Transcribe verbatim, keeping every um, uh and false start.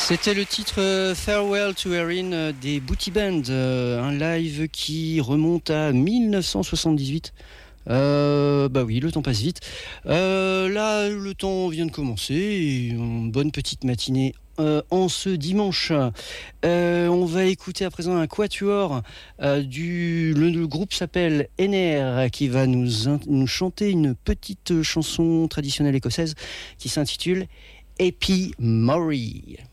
C'était le titre euh, Farewell to Erin euh, des Booty Band, euh, un live qui remonte à dix-neuf cent soixante-dix-huit. Euh, bah oui, le temps passe vite. Euh, là, le temps vient de commencer. Et une bonne petite matinée euh, en ce dimanche. Euh, on va écouter à présent un quatuor. Euh, du, le, le groupe s'appelle N R qui va nous, nous chanter une petite chanson traditionnelle écossaise qui s'intitule Happy Maury.